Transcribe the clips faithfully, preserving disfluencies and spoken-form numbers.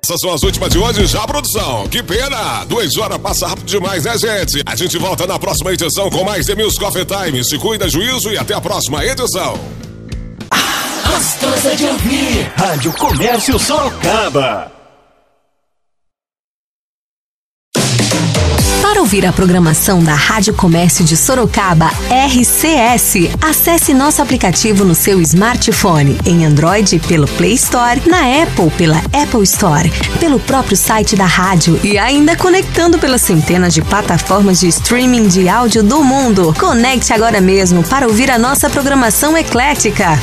Essas são as últimas de hoje já, produção. Que pena! Duas horas passa rápido demais, né, gente? A gente volta na próxima edição com mais The Music Coffee Time. Se cuida, juízo e até a próxima edição. Gostosa de ouvir. Rádio Comércio Sorocaba. Para ouvir a programação da Rádio Comércio de Sorocaba, R C S, acesse nosso aplicativo no seu smartphone, em Android pelo Play Store, na Apple pela Apple Store, pelo próprio site da rádio e ainda conectando pelas centenas de plataformas de streaming de áudio do mundo. Conecte agora mesmo para ouvir a nossa programação eclética.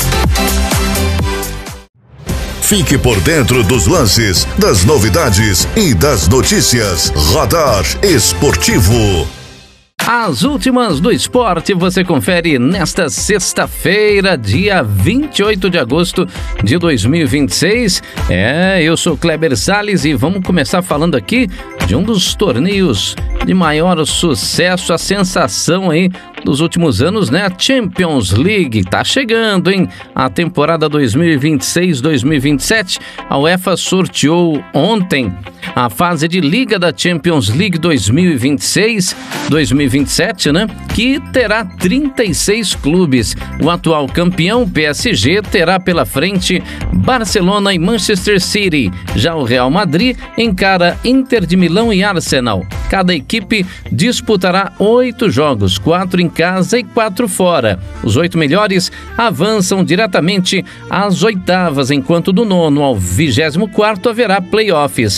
Fique por dentro dos lances, das novidades e das notícias. Radar Esportivo. As últimas do esporte você confere nesta sexta-feira, dia vinte e oito de agosto de dois mil e vinte e seis. É, eu sou Kleber Salles e vamos começar falando aqui de um dos torneios de maior sucesso, a sensação aí dos últimos anos, né? A Champions League tá chegando, hein? A temporada dois mil e vinte e seis dois mil e vinte e sete, a UEFA sorteou ontem a fase de Liga da Champions League dois mil e vinte e seis dois mil e vinte e sete, né? Que terá trinta e seis clubes. O atual campeão, P S G, terá pela frente Barcelona e Manchester City. Já o Real Madrid encara Inter de Milão e Arsenal. Cada equipe disputará oito jogos, quatro em casa e quatro fora. Os oito melhores avançam diretamente às oitavas, enquanto do nono ao vigésimo quarto haverá playoffs.